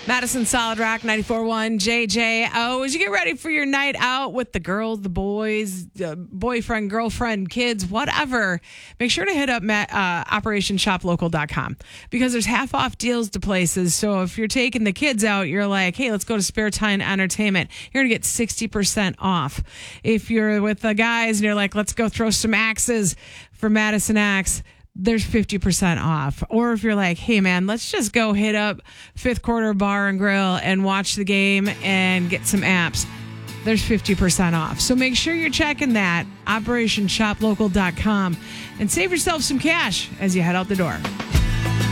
Madison Solid Rock 94.1 JJO. As you get ready for your night out with the girls, the boys, boyfriend, girlfriend, kids, whatever, make sure to hit up OperationShopLocal.com because there's half off deals to places. So if you're taking the kids out, you're like, hey, let's go to Spare Time Entertainment. You're going to get 60% off. If you're with the guys and you're like, let's go throw some axes for Madison Axe, there's 50% off. Or if you're like, hey man, let's just go hit up Fifth Quarter Bar and Grill and watch the game and get some apps, there's 50% off. So make sure you're checking that, OperationShopLocal.com, and save yourself some cash as you head out the door.